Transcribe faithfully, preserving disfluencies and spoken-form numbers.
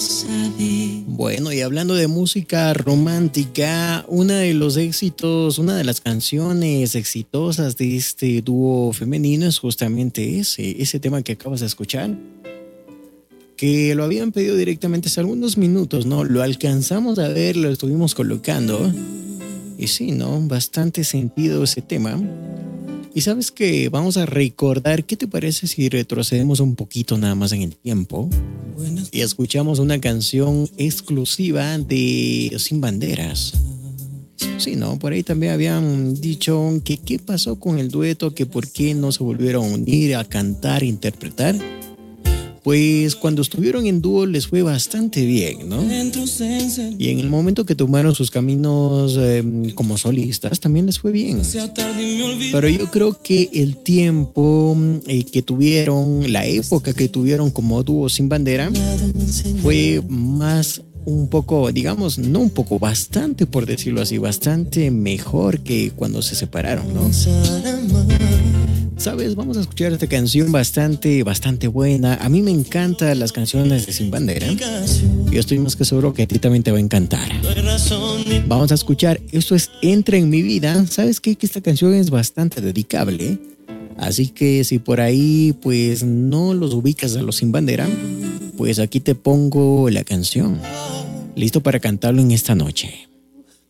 Bueno, y hablando de música romántica, uno de los éxitos, una de las canciones exitosas de este dúo femenino es justamente ese, ese tema que acabas de escuchar, que lo habían pedido directamente hace algunos minutos, ¿no? Lo alcanzamos a ver, lo estuvimos colocando, y sí, ¿no? Bastante sentido ese tema. Y sabes que vamos a recordar, ¿qué te parece si retrocedemos un poquito nada más en el tiempo y escuchamos una canción exclusiva de Sin Banderas? Sí, ¿no? Por ahí también habían dicho que qué pasó con el dueto, que por qué no se volvieron a unir a cantar, interpretar. Pues cuando estuvieron en dúo les fue bastante bien, ¿no? Y en el momento que tomaron sus caminos eh, como solistas también les fue bien. Pero yo creo que el tiempo eh, que tuvieron, la época que tuvieron como dúo Sin Bandera, fue más un poco, digamos, no un poco, bastante, por decirlo así, bastante mejor que cuando se separaron, ¿no? ¿Sabes? Vamos a escuchar esta canción bastante, bastante buena. A mí me encantan las canciones de Sin Bandera. Yo estoy más que seguro que a ti también te va a encantar. Vamos a escuchar, esto es Entra en mi vida. ¿Sabes qué? Que esta canción es bastante dedicable. Así que si por ahí pues no los ubicas a los Sin Bandera, pues aquí te pongo la canción. Listo para cantarlo en esta noche.